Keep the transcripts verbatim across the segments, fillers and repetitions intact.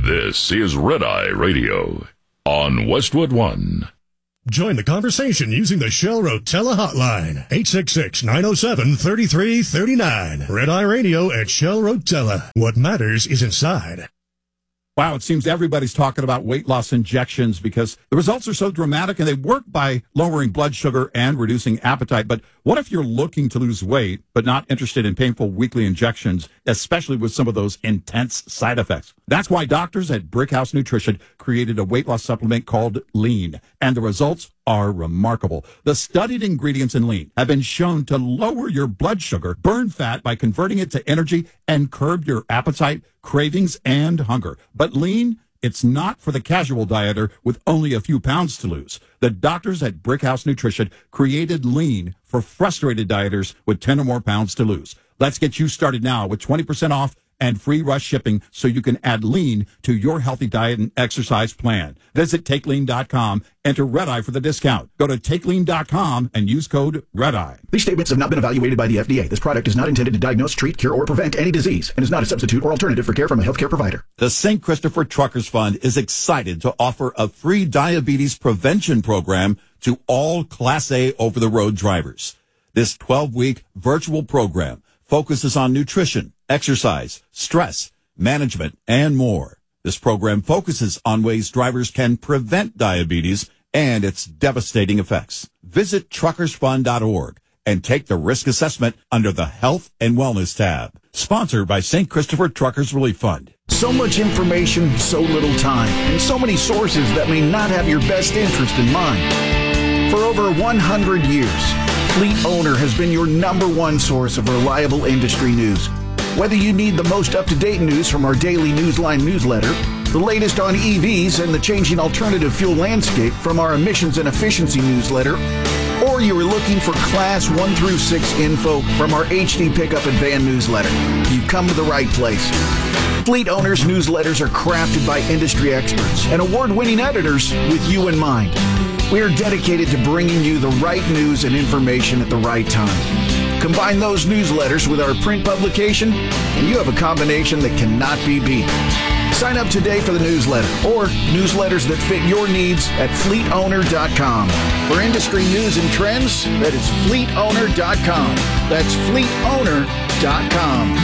This is Red Eye Radio on Westwood One. Join the conversation using the Shell Rotella hotline, eight six six, nine oh seven, three three three nine. Red Eye Radio at Shell Rotella. What matters is inside. Wow, it seems everybody's talking about weight loss injections because the results are so dramatic and they work by lowering blood sugar and reducing appetite. But what if you're looking to lose weight but not interested in painful weekly injections, especially with some of those intense side effects? That's why doctors at Brickhouse Nutrition created a weight loss supplement called Lean, and the results are remarkable. The studied ingredients in Lean have been shown to lower your blood sugar, burn fat by converting it to energy, and curb your appetite, cravings, and hunger. But Lean, it's not for the casual dieter with only a few pounds to lose. The doctors at Brickhouse Nutrition created Lean for frustrated dieters with ten or more pounds to lose. Let's get you started now with twenty percent off and free rush shipping so you can add Lean to your healthy diet and exercise plan. Visit take lean dot com, enter Red Eye for the discount. Go to take lean dot com and use code Red Eye. These statements have not been evaluated by the F D A. This product is not intended to diagnose, treat, cure, or prevent any disease and is not a substitute or alternative for care from a healthcare provider. The Saint Christopher Truckers Fund is excited to offer a free diabetes prevention program to all Class A over-the-road drivers. This twelve-week virtual program focuses on nutrition, exercise, stress, management, and more. This program focuses on ways drivers can prevent diabetes and its devastating effects. Visit truckers fund dot org and take the risk assessment under the Health and Wellness tab. Sponsored by Saint Christopher Truckers Relief Fund. So much information, so little time, and so many sources that may not have your best interest in mind. For over one hundred years, Fleet Owner has been your number one source of reliable industry news. Whether you need the most up-to-date news from our daily Newsline newsletter, the latest on E Vs and the changing alternative fuel landscape from our emissions and efficiency newsletter, or you are looking for Class one through six info from our H D Pickup and Van newsletter, you've come to the right place. Fleet Owners newsletters are crafted by industry experts and award-winning editors with you in mind. We are dedicated to bringing you the right news and information at the right time. Combine those newsletters with our print publication, and you have a combination that cannot be beat. Sign up today for the newsletter or newsletters that fit your needs at fleet owner dot com. For industry news and trends, that is fleet owner dot com. That's fleet owner dot com.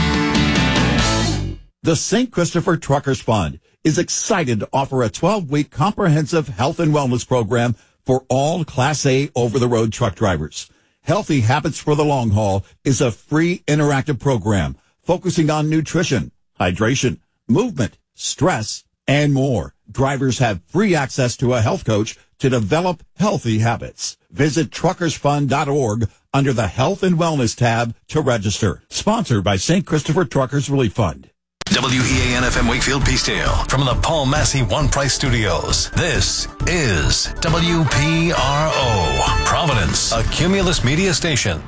The Saint Christopher Truckers Fund is excited to offer a twelve-week comprehensive health and wellness program for all Class A over-the-road truck drivers. Healthy Habits for the Long Haul is a free interactive program focusing on nutrition, hydration, movement, stress, and more. Drivers have free access to a health coach to develop healthy habits. Visit truckers fund dot org under the Health and Wellness tab to register. Sponsored by Saint Christopher Truckers Relief Fund. W E A N F M Wakefield Peacedale from the Paul Massey One Price Studios. This is W P R O, Providence, a Cumulus media station.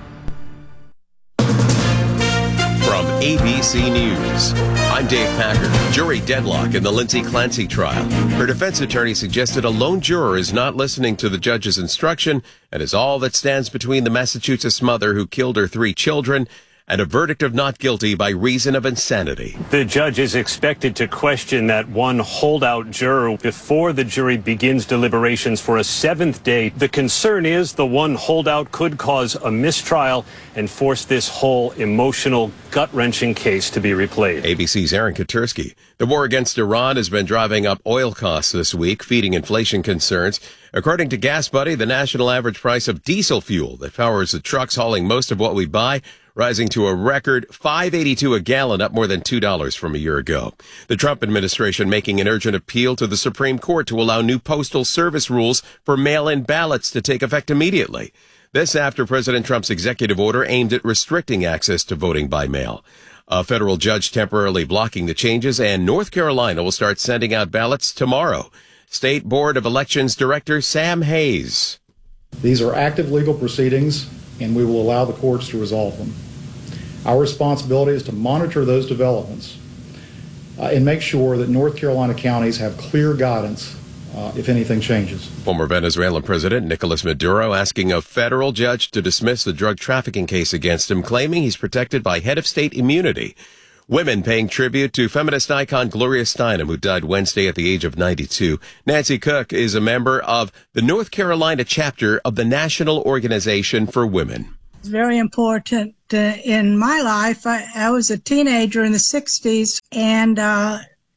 From A B C News, I'm Dave Packer. Jury deadlock in the Lindsay Clancy trial. Her defense attorney suggested a lone juror is not listening to the judge's instruction and is all that stands between the Massachusetts mother who killed her three children and a verdict of not guilty by reason of insanity. The judge is expected to question that one holdout juror before the jury begins deliberations for a seventh day. The concern is the one holdout could cause a mistrial and force this whole emotional, gut-wrenching case to be replayed. A B C's Aaron Katursky. The war against Iran has been driving up oil costs this week, feeding inflation concerns. According to GasBuddy, the national average price of diesel fuel that powers the trucks hauling most of what we buy rising to a record five eighty-two a gallon, up more than two dollars from a year ago. The Trump administration making an urgent appeal to the Supreme Court to allow new postal service rules for mail-in ballots to take effect immediately. This after President Trump's executive order aimed at restricting access to voting by mail. A federal judge temporarily blocking the changes, and North Carolina will start sending out ballots tomorrow. State Board of Elections Director Sam Hayes. These are active legal proceedings, and we will allow the courts to resolve them. Our responsibility is to monitor those developments uh, and make sure that North Carolina counties have clear guidance uh, if anything changes. Former Venezuelan President Nicolas Maduro asking a federal judge to dismiss the drug trafficking case against him, claiming he's protected by head of state immunity. Women paying tribute to feminist icon Gloria Steinem, who died Wednesday at the age of ninety-two. Nancy Cook is a member of the North Carolina chapter of the National Organization for Women. It's very important uh, in my life. I, I was a teenager in the sixties, and uh,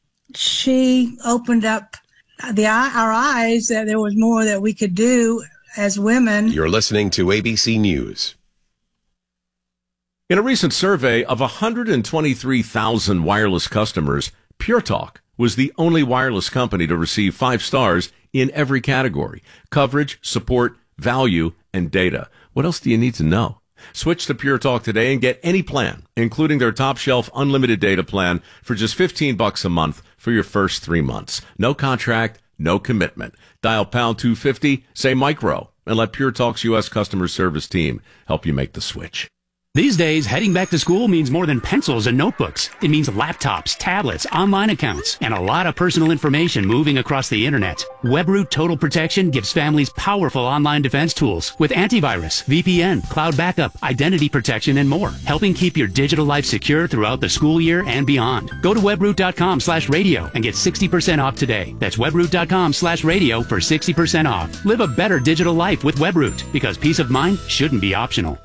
she opened up the our eyes that there was more that we could do as women. You're listening to A B C News. In a recent survey of one hundred twenty-three thousand wireless customers, Pure Talk was the only wireless company to receive five stars in every category: coverage, support, value, and data. What else do you need to know? Switch to Pure Talk today and get any plan, including their top shelf unlimited data plan, for just fifteen bucks a month for your first three months. No contract, no commitment. Dial pound two fifty, say micro, and let Pure Talk's U S customer service team help you make the switch. These days, heading back to school means more than pencils and notebooks. It means laptops, tablets, online accounts, and a lot of personal information moving across the internet. WebRoot Total Protection gives families powerful online defense tools with antivirus, V P N, cloud backup, identity protection, and more, helping keep your digital life secure throughout the school year and beyond. Go to webroot.com slash radio and get sixty percent off today. That's webroot.com slash radio for sixty percent off. Live a better digital life with WebRoot, because peace of mind shouldn't be optional.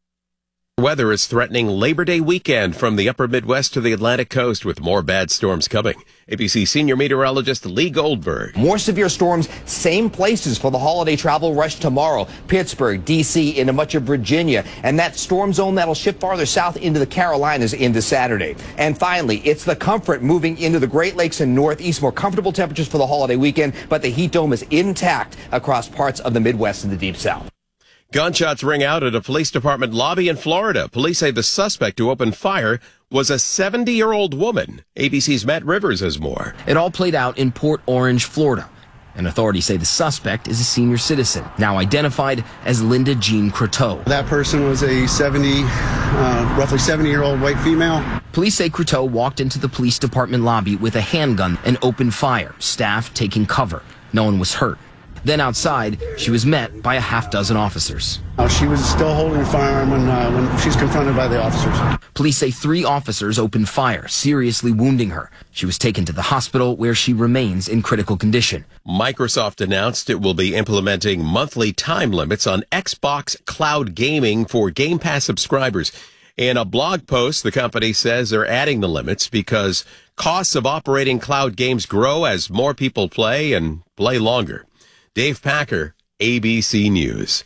Weather is threatening Labor Day weekend from the upper Midwest to the Atlantic coast, with more bad storms coming. A B C senior meteorologist Lee Goldberg. More severe storms, same places for the holiday travel rush tomorrow. Pittsburgh, D C, into much of Virginia. And that storm zone that'll shift farther south into the Carolinas into Saturday. And finally, it's the comfort moving into the Great Lakes and Northeast. More comfortable temperatures for the holiday weekend, but the heat dome is intact across parts of the Midwest and the Deep South. Gunshots ring out at a police department lobby in Florida. Police say the suspect who opened fire was a seventy-year-old woman. A B C's Matt Rivers has more. It all played out in Port Orange, Florida. And authorities say the suspect is a senior citizen, now identified as Linda Jean Croteau. That person was a seventy, uh, roughly seventy-year-old white female. Police say Croteau walked into the police department lobby with a handgun and opened fire, staff taking cover. No one was hurt. Then outside, she was met by a half dozen officers. Uh, she was still holding a firearm when, uh, when she's confronted by the officers. Police say three officers opened fire, seriously wounding her. She was taken to the hospital, where she remains in critical condition. Microsoft announced it will be implementing monthly time limits on Xbox Cloud Gaming for Game Pass subscribers. In a blog post, the company says they're adding the limits because costs of operating cloud games grow as more people play and play longer. Dave Packer, A B C News.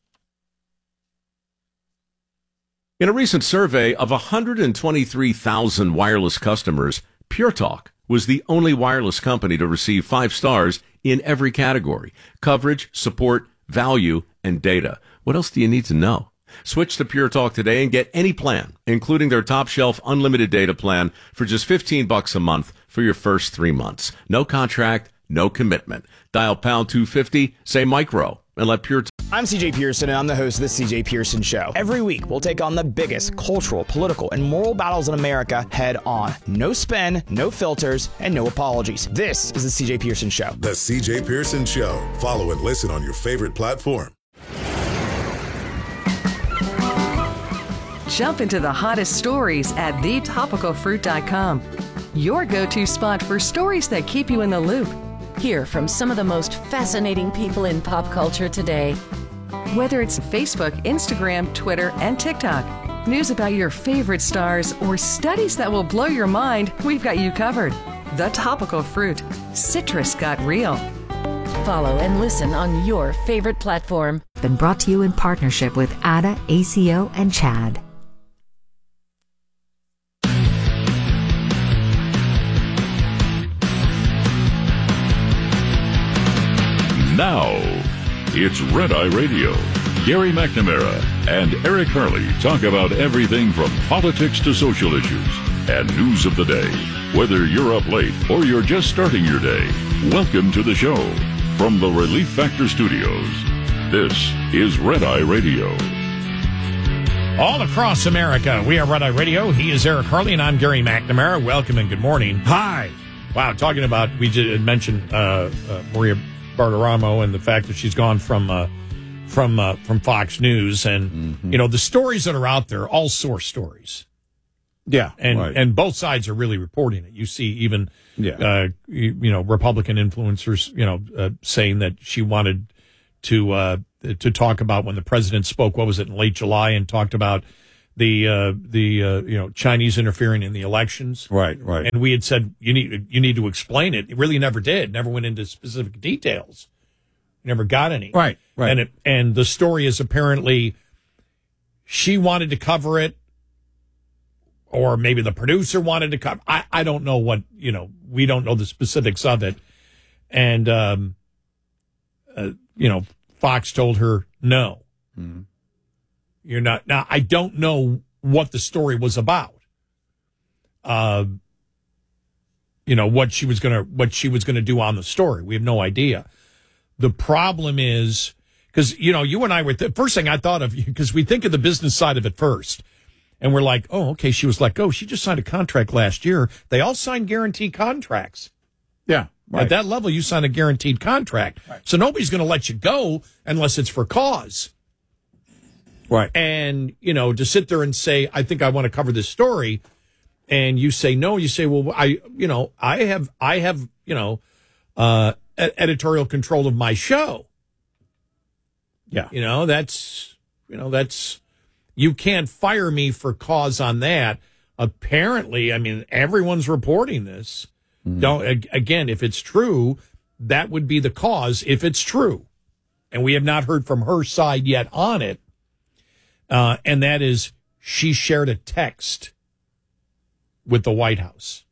In a recent survey of one hundred twenty-three thousand wireless customers, Pure Talk was the only wireless company to receive five stars in every category: coverage, support, value, and data. What else do you need to know? Switch to Pure Talk today and get any plan, including their top shelf unlimited data plan, for just fifteen bucks a month for your first three months. No contract, no commitment. Dial pound two fifty, say micro, and let Pure Talk. I'm C J Pearson, and I'm the host of The C J Pearson Show. Every week, we'll take on the biggest cultural, political, and moral battles in America head on. No spin, no filters, and no apologies. This is The C J Pearson Show. The C J Pearson Show. Follow and listen on your favorite platform. Jump into the hottest stories at the topical fruit dot com. Your go-to spot for stories that keep you in the loop. Hear from some of the most fascinating people in pop culture today. Whether it's Facebook, Instagram, Twitter, and TikTok, news about your favorite stars, or studies that will blow your mind, we've got you covered. The Topical Fruit. Citrus got real. Follow and listen on your favorite platform. Been brought to you in partnership with A D A, A C O, and Chad. Now, it's Red Eye Radio. Gary McNamara and Eric Harley talk about everything from politics to social issues and news of the day. Whether you're up late or you're just starting your day, welcome to the show. From the Relief Factor Studios, this is Red Eye Radio. All across America, we are Red Eye Radio. He is Eric Harley, and I'm Gary McNamara. Welcome and good morning. Hi. Wow, talking about, we just mentioned uh, uh, Maria Bartiromo and the fact that she's gone from uh, from uh, from Fox News, and mm-hmm. you know, the stories that are out there, all source stories. Yeah, and right. and both sides are really reporting it. You see, even Yeah. uh, you, you know, Republican influencers, you know, uh, saying that she wanted to uh, to talk about when the president spoke. What was it in late July, and talked about the uh, the uh, you know Chinese interfering in the elections. Right, right. And we had said you need you need to explain it. It really never did. Never went into specific details. Never got any. Right, right. And it, and the story is apparently she wanted to cover it, or maybe the producer wanted to cover. I I don't know what you know. We don't know the specifics of it. And um, uh, you know, Fox told her no. Mm-hmm. You're not. Now, I don't know what the story was about. Uh, you know, what she was going to, what she was going to do on the story. We have no idea. The problem is, because, you know, you and I were, the first thing I thought of, because we think of the business side of it first. And we're like, oh, okay, she was let go. She just signed a contract last year. They all signed guaranteed contracts. Yeah. Right. At that level, you sign a guaranteed contract. Right. So nobody's going to let you go unless it's for cause. Right. And, you know, to sit there and say, I think I want to cover this story, and you say no, you say, well, I, you know, I have, I have, you know, uh, editorial control of my show. Yeah. You know, that's, you know, that's, you can't fire me for cause on that. Apparently, I mean, everyone's reporting this. Mm. Don't, again, if it's true, that would be the cause if it's true. And we have not heard from her side yet on it. Uh, and that is, she shared a text with the White House.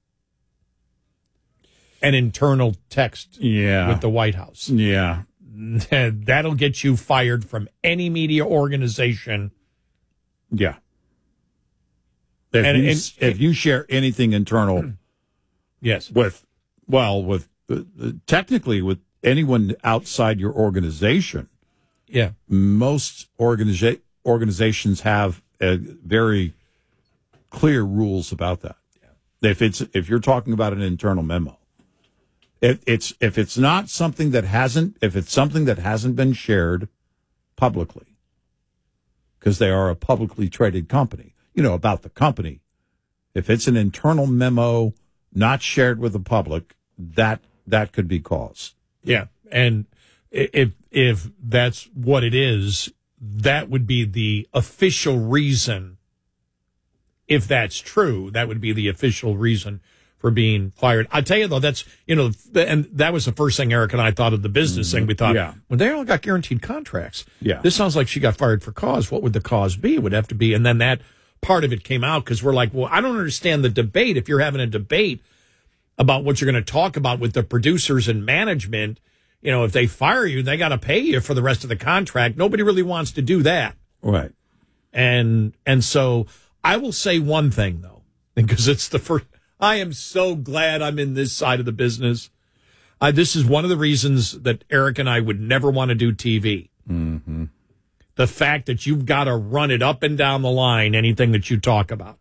An internal text yeah. with the White House. Yeah. That'll get you fired from any media organization. Yeah. If, and, you, and, if you share anything internal, yes, with, well, with uh, technically with anyone outside your organization, yeah, most organiza- organizations have a very clear rules about that. Yeah. If it's if you're talking about an internal memo, if it's if it's not something that hasn't if it's something that hasn't been shared publicly, because they are a publicly traded company, you know, about the company. If it's an internal memo not shared with the public, that that could be cause. Yeah, and if if that's what it is, that would be the official reason. If that's true, that would be the official reason for being fired. I tell you though, that's, you know, and that was the first thing Eric and I thought of the business thing. We thought, yeah. well, they all got guaranteed contracts. Yeah. This sounds like she got fired for cause. What would the cause be? It would have to be, and then that part of it came out because we're like, well, I don't understand the debate. If you're having a debate about what you're going to talk about with the producers and management, you know, if they fire you, they got to pay you for the rest of the contract. Nobody really wants to do that. Right. And, and so I will say one thing though, because it's the first, I am so glad I'm in this side of the business. Uh, this is one of the reasons that Eric and I would never want to do T V. Mm-hmm. The fact that you've got to run it up and down the line, anything that you talk about.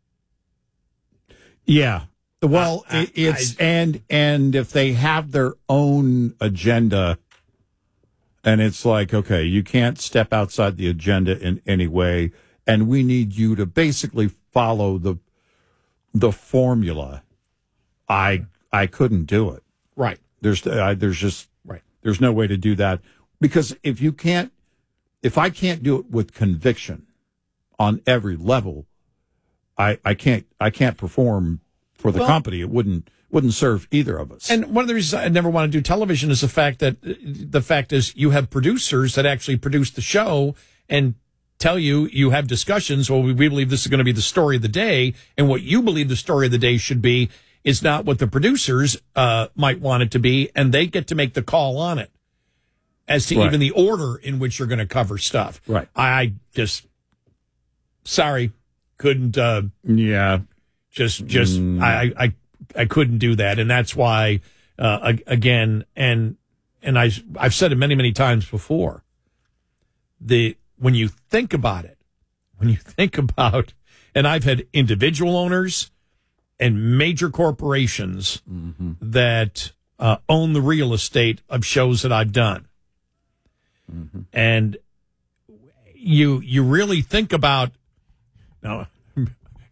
Yeah. Well, I, I, it's I, and and if they have their own agenda, and it's like, okay, you can't step outside the agenda in any way, and we need you to basically follow the the formula. I I couldn't do it. Right. There's uh, there's just right. There's no way to do that, because if you can't, if I can't do it with conviction on every level, I I can't I can't perform for the well, company. It wouldn't wouldn't serve either of us. And one of the reasons I never want to do television is the fact that the fact is you have producers that actually produce the show and tell you you have discussions. Well, we, we believe this is going to be the story of the day, and what you believe the story of the day should be is not what the producers uh, might want it to be, and they get to make the call on it as to right. even the order in which you're going to cover stuff. Right. I just sorry couldn't. Uh, yeah. Just, just, mm. I, I, I couldn't do that, and that's why, uh, again, and and I, I've said it many, many times before. The when you think about it, when you think about, and I've had individual owners and major corporations mm-hmm. that uh, own the real estate of shows that I've done, mm-hmm. and you you really think about now.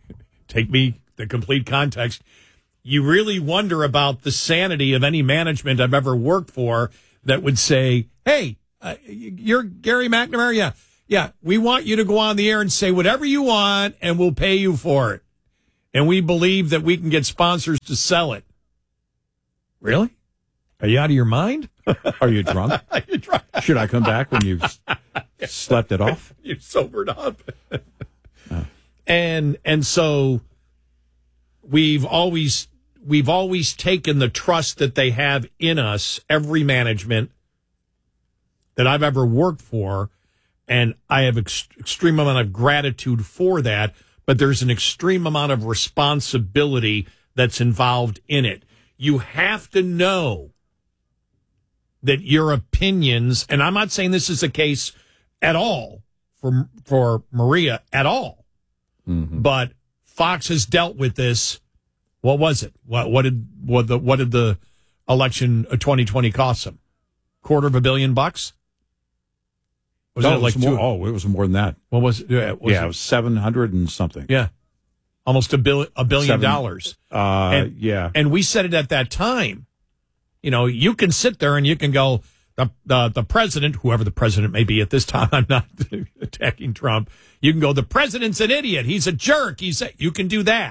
take me the complete context. You really wonder about the sanity of any management I've ever worked for that would say, hey, uh, you're Gary McNamara? Yeah. Yeah. We want you to go on the air and say whatever you want and we'll pay you for it. And we believe that we can get sponsors to sell it. Really? Are you out of your mind? Are you drunk? Are you drunk? Should I come back when you've slept it off? You've sobered up. oh. And and so we've always we've always taken the trust that they have in us, every management that I've ever worked for, and I have ex- extreme amount of gratitude for that, but there's an extreme amount of responsibility that's involved in it. You have to know that your opinions, and I'm not saying this is the case at all for for Maria at all, mm-hmm. but Fox has dealt with this. What was it? What what did what the what did the election of twenty twenty cost them? Quarter of a billion bucks? Was no, it like it was two? More, oh, it was more than that. What was it? Uh, was yeah, it? it was seven hundred and something. Yeah. Almost a billion, a billion Seven, dollars. Uh, and, yeah. And we said it at that time. You know, you can sit there and you can go, the, the, the president, whoever the president may be at this time, I'm not attacking Trump. You can go, the president's an idiot. He's a jerk. He's a, you can do that.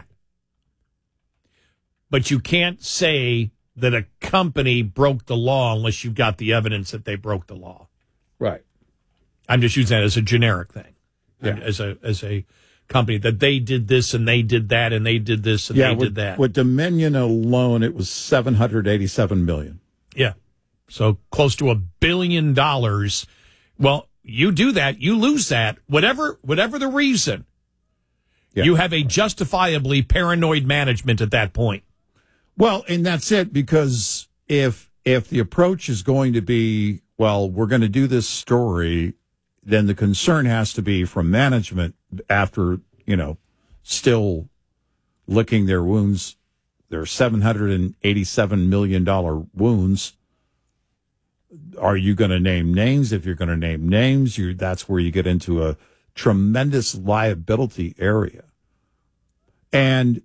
But you can't say that a company broke the law unless you've got the evidence that they broke the law. Right. I'm just using that as a generic thing. Yeah. As a, as a, company that they did this and they did that and they did this and yeah, they with, did that. With Dominion alone, it was seven hundred eighty-seven million. Yeah. So close to a billion dollars. Well, you do that, you lose that, whatever, whatever the reason. Yeah. You have a justifiably paranoid management at that point. Well, and that's it, because if, if the approach is going to be, well, we're going to do this story, then the concern has to be from management after, you know, still licking their wounds, their seven hundred eighty-seven million dollars wounds. Are you going to name names? If you're going to name names, you that's where you get into a tremendous liability area. And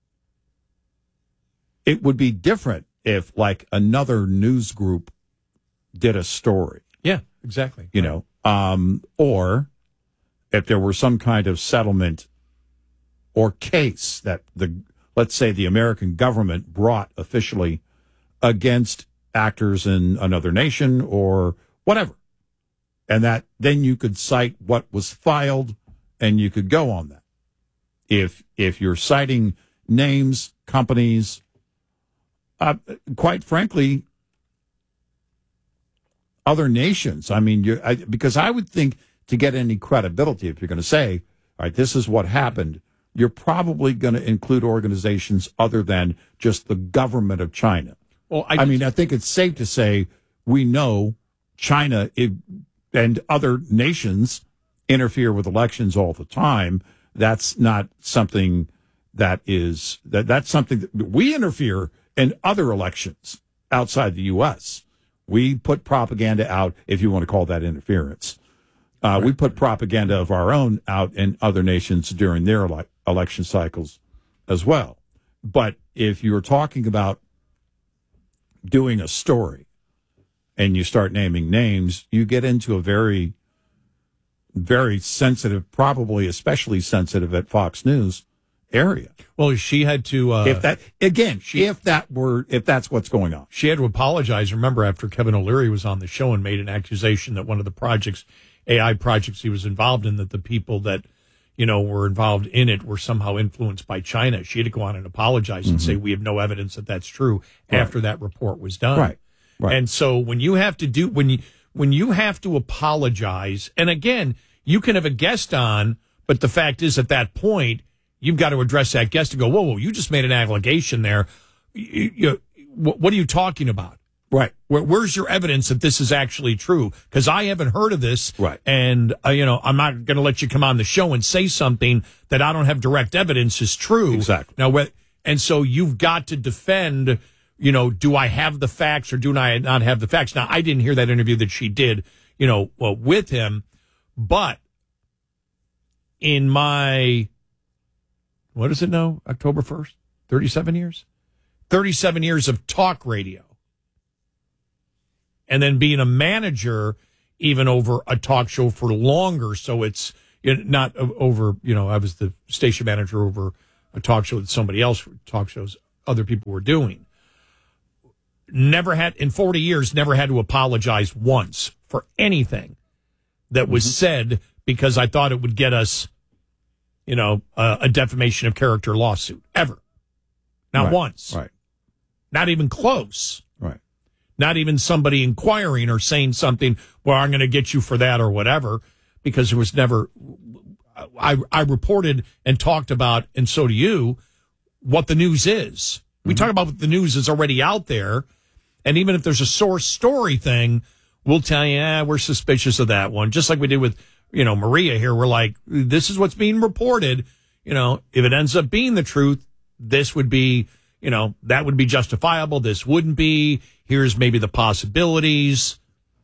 it would be different if, like, another news group did a story. Yeah, exactly. You know, um, or if there were some kind of settlement or case that the, let's say the American government brought officially against actors in another nation or whatever. And that then you could cite what was filed and you could go on that. If, if you're citing names, companies, uh, quite frankly, other nations. I mean, you I, because I would think to get any credibility, if you're going to say, all right, this is what happened, you're probably going to include organizations other than just the government of China. Well, I, I mean, I think it's safe to say we know China it, and other nations interfere with elections all the time. That's not something that is that that's something that we interfere in other elections outside the U S. We put propaganda out, if you want to call that interference. Uh, right. We put propaganda of our own out in other nations during their ele- election cycles as well. But if you're talking about doing a story and you start naming names, you get into a very, very sensitive, probably especially sensitive at Fox News area. Well, she had to, uh, if that, again, she, if that were, if that's what's going on. She had to apologize. Remember, after Kevin O'Leary was on the show and made an accusation that one of the projects, A I projects he was involved in, that the people that, you know, were involved in it were somehow influenced by China. She had to go on and apologize mm-hmm. and say, we have no evidence that that's true right. after that report was done. Right. Right. And so when you have to do, when you, when you have to apologize, and again, you can have a guest on, but the fact is at that point, you've got to address that guest and go, whoa, whoa, you just made an allegation there. You, you, what are you talking about? Right. Where, where's your evidence that this is actually true? Because I haven't heard of this. Right. And, uh, you know, I'm not going to let you come on the show and say something that I don't have direct evidence is true. Exactly. Now, wh- and so you've got to defend, you know, do I have the facts or do I not have the facts? Now, I didn't hear that interview that she did, you know, well, with him. But in my what is it now? October first? thirty-seven years? thirty-seven years of talk radio. And then being a manager even over a talk show for longer. So it's you know, not over, you know, I was the station manager over a talk show that somebody else, talk shows other people were doing. Never had, in forty years, never had to apologize once for anything that was mm-hmm. said because I thought it would get us, you know, uh, a defamation of character lawsuit. Ever. Not right. once. Right. Not even close. Right. Not even somebody inquiring or saying something, well, I'm going to get you for that or whatever, because there was never, I, I reported and talked about, and so do you, what the news is. We mm-hmm. talk about what the news is already out there. And even if there's a source story thing, we'll tell you, eh, we're suspicious of that one. Just like we did with, you know, Maria here. We're like, this is what's being reported. You know, if it ends up being the truth, this would be, you know, that would be justifiable. This wouldn't be. Here's maybe the possibilities.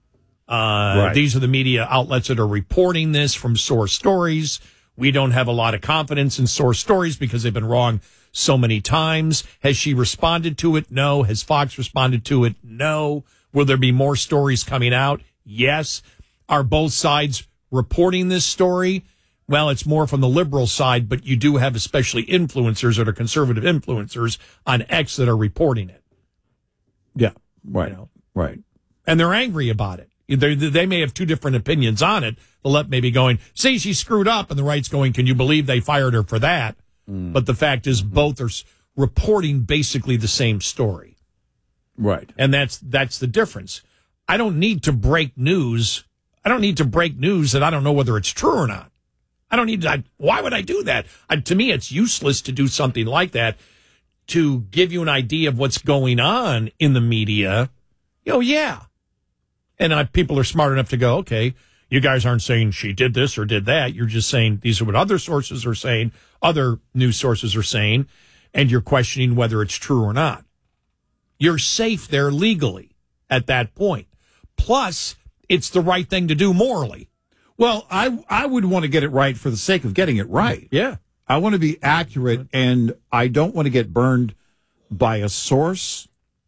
Uh, right. These are the media outlets that are reporting this from source stories. We don't have a lot of confidence in source stories because they've been wrong so many times. Has she responded to it? No. Has Fox responded to it? No. Will there be more stories coming out? Yes. Are both sides reporting this story? Well, it's more from the liberal side, but you do have especially influencers that are conservative influencers on X that are reporting it. Yeah, right, you know? right. And they're angry about it. They they may have two different opinions on it. The left may be going, see, she screwed up, and the right's going, can you believe they fired her for that? Mm. But the fact is, both are reporting basically the same story. Right. And that's that's the difference. I don't need to break news. I don't need to break news that I don't know whether it's true or not. I don't need to. I, why would I do that? I, to me, it's useless to do something like that to give you an idea of what's going on in the media. Oh, yeah. And I, people are smart enough to go, okay, you guys aren't saying she did this or did that. You're just saying these are what other sources are saying, other news sources are saying, and you're questioning whether it's true or not. You're safe there legally at that point. Plus, it's the right thing to do morally. Well, I I would want to get it right for the sake of getting it right. Yeah. I want to be accurate, and I don't want to get burned by a source.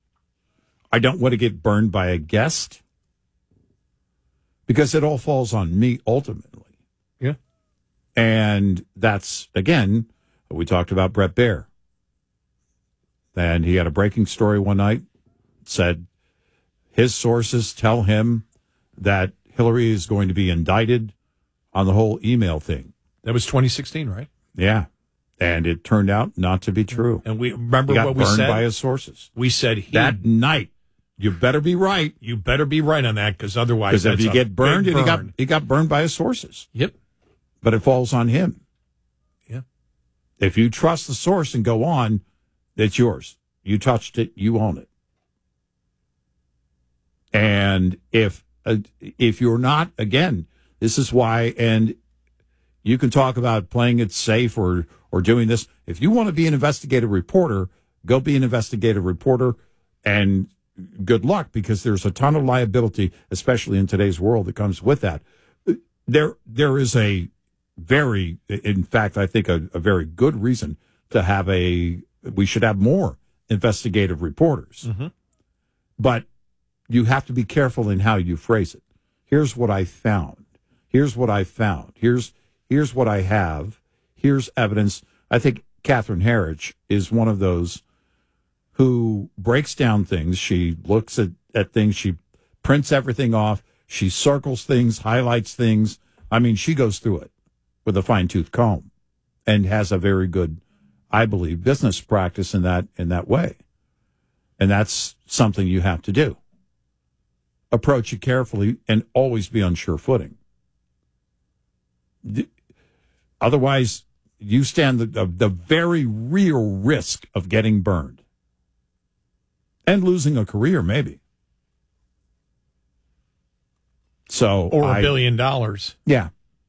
I don't want to get burned by a guest, because it all falls on me ultimately. Yeah. And that's, again, we talked about Bret Baier. And he had a breaking story one night, said his sources tell him that Hillary is going to be indicted on the whole email thing. That was twenty sixteen, right? Yeah. And it turned out not to be true. And we remember he got what we burned said by his sources. We said he, that night, you better be right. You better be right on that, because otherwise, because if you get burned, and burn. he got he got burned by his sources. Yep. But it falls on him. Yeah. If you trust the source and go on, it's yours. You touched it, you own it. And if uh, if you're not, again, this is why, and you can talk about playing it safe or or doing this. If you want to be an investigative reporter, go be an investigative reporter, and good luck, because there's a ton of liability, especially in today's world, that comes with that. There, there is a very, in fact, I think a, a very good reason to have a, we should have more investigative reporters. Mm-hmm. But you have to be careful in how you phrase it. Here's what I found. Here's what I found. Here's, here's what I have. Here's evidence. I think Catherine Herridge is one of those who breaks down things. She looks at, at things. She prints everything off. She circles things, highlights things. I mean, she goes through it with a fine-tooth comb and has a very good, I believe, business practice in that in that way. And that's something you have to do. Approach it carefully and always be on sure footing. Otherwise, you stand the, the, the very real risk of getting burned and losing a career, maybe. So, or a I, billion dollars. Yeah.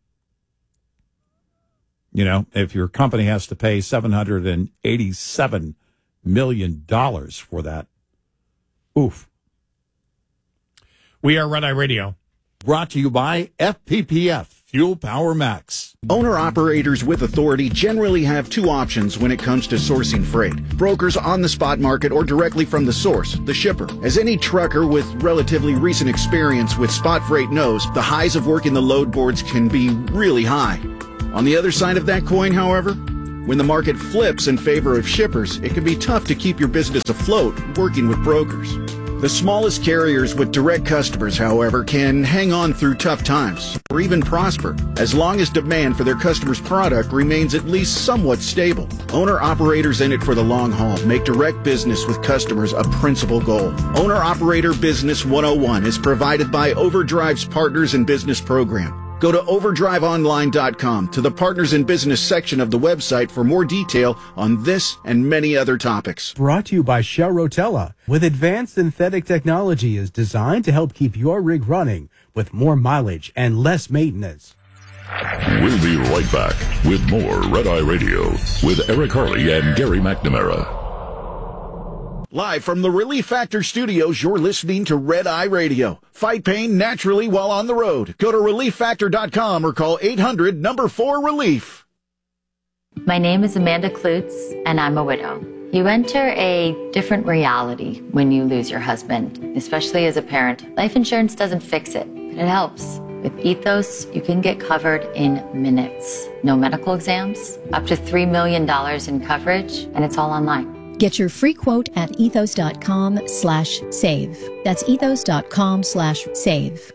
You know, if your company has to pay seven hundred eighty-seven million dollars for that, oof. We are Red Eye Radio. Brought to you by F P P F, Fuel Power Max. Owner-operators with authority generally have two options when it comes to sourcing freight. Brokers on the spot market or directly from the source, the shipper. As any trucker with relatively recent experience with spot freight knows, the highs of working the load boards can be really high. On the other side of that coin, however, when the market flips in favor of shippers, it can be tough to keep your business afloat working with brokers. The smallest carriers with direct customers, however, can hang on through tough times or even prosper as long as demand for their customers' product remains at least somewhat stable. Owner-operators in it for the long haul make direct business with customers a principal goal. Owner-Operator Business one oh one is provided by Overdrive's Partners in Business program. Go to overdrive online dot com to the Partners in Business section of the website for more detail on this and many other topics. Brought to you by Shell Rotella. With advanced synthetic technology is designed to help keep your rig running with more mileage and less maintenance. We'll be right back with more Red Eye Radio with Eric Harley and Gary McNamara. Live from the Relief Factor Studios, you're listening to Red Eye Radio. Fight pain naturally while on the road. Go to relief factor dot com or call eight hundred number four relief. My name is Amanda Klutz, and I'm a widow. You enter a different reality when you lose your husband, especially as a parent. Life insurance doesn't fix it, but it helps. With Ethos, you can get covered in minutes. No medical exams, up to three million dollars in coverage, and it's all online. Get your free quote at ethos.com slash save. That's ethos.com slash save.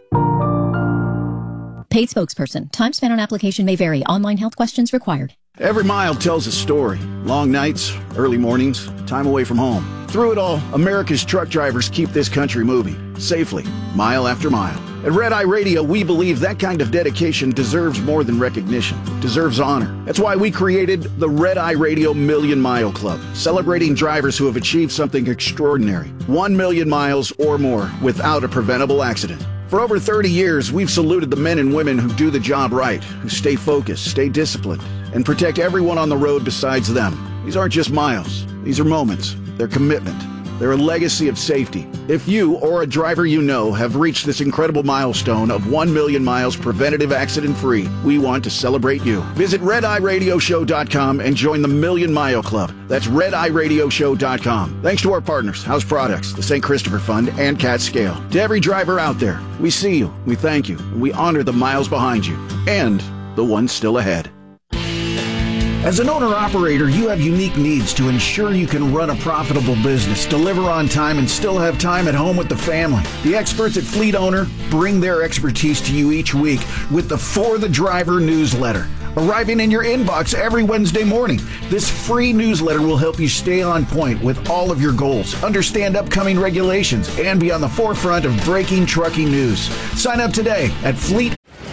Paid spokesperson. Time spent on application may vary. Online health questions required. Every mile tells a story. Long nights, early mornings, time away from home. Through it all, America's truck drivers keep this country moving, safely, mile after mile. At Red Eye Radio, we believe that kind of dedication deserves more than recognition, deserves honor. That's why we created the Red Eye Radio Million Mile Club, celebrating drivers who have achieved something extraordinary. One million miles or more without a preventable accident. For over thirty years, we've saluted the men and women who do the job right, who stay focused, stay disciplined, and protect everyone on the road besides them. These aren't just miles. These are moments. They're commitment. They're a legacy of safety. If you or a driver you know have reached this incredible milestone of one million miles preventative accident-free, we want to celebrate you. Visit red eye radio show dot com and join the Million Mile Club. That's red eye radio show dot com. Thanks to our partners, House Products, the Saint Christopher Fund, and Cat Scale. To every driver out there, we see you, we thank you, and we honor the miles behind you, and the ones still ahead. As an owner-operator, you have unique needs to ensure you can run a profitable business, deliver on time, and still have time at home with the family. The experts at Fleet Owner bring their expertise to you each week with the For the Driver newsletter, arriving in your inbox every Wednesday morning. This free newsletter will help you stay on point with all of your goals, understand upcoming regulations, and be on the forefront of breaking trucking news. Sign up today at Fleet.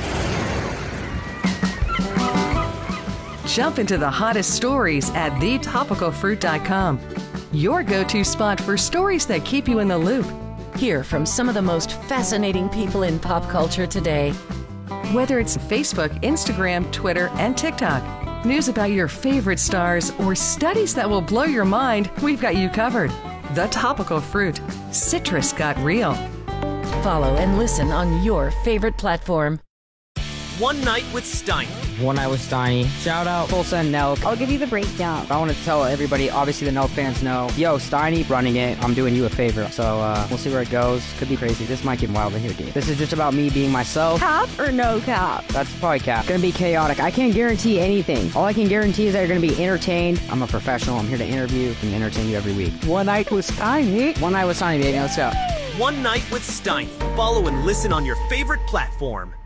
Jump into the hottest stories at the topical fruit dot com. Your go-to spot for stories that keep you in the loop. Hear from some of the most fascinating people in pop culture today. Whether it's Facebook, Instagram, Twitter, and TikTok, news about your favorite stars, or studies that will blow your mind, we've got you covered. The Topical Fruit. Citrus got real. Follow and listen on your favorite platform. One Night with Steiny. One Night with Steiny. Shout out Tulsa and Nelk. I'll give you the breakdown. I want to tell everybody, obviously the Nelk fans know, yo, Steiny running it. I'm doing you a favor. So uh, we'll see where it goes. Could be crazy. This might get wild in here, dude. This is just about me being myself. Cap or no cap? That's probably cap. Gonna be chaotic. I can't guarantee anything. All I can guarantee is that you're gonna be entertained. I'm a professional. I'm here to interview and entertain you every week. One Night with Steiny. One Night with Steiny, baby. Let's go. One Night with Steiny. Follow and listen on your favorite platform.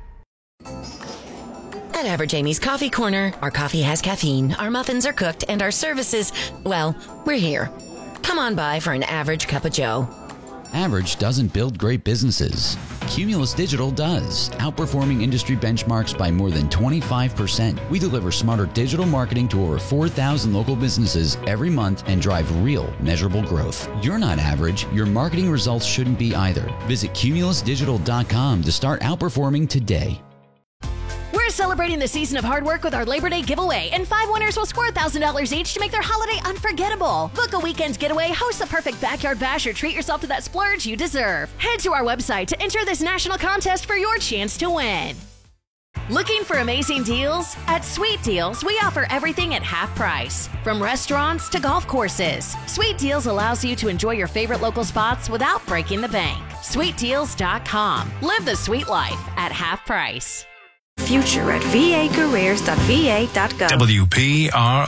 At Average Amy's Coffee Corner, our coffee has caffeine, our muffins are cooked, and our services, well, we're here. Come on by for an average cup of joe. Average doesn't build great businesses. Cumulus Digital does, outperforming industry benchmarks by more than twenty-five percent. We deliver smarter digital marketing to over four thousand local businesses every month and drive real, measurable growth. You're not average. Your marketing results shouldn't be either. Visit cumulus digital dot com to start outperforming today. We're celebrating the season of hard work with our Labor Day giveaway, and five winners will score one thousand dollars each to make their holiday unforgettable. Book a weekend's getaway, host the perfect backyard bash, or treat yourself to that splurge you deserve. Head to our website to enter this national contest for your chance to win. Looking for amazing deals? At Sweet Deals, we offer everything at half price. From restaurants to golf courses, Sweet Deals allows you to enjoy your favorite local spots without breaking the bank. sweet deals dot com. Live the sweet life at half price. Future at v a careers dot v a dot gov. W P R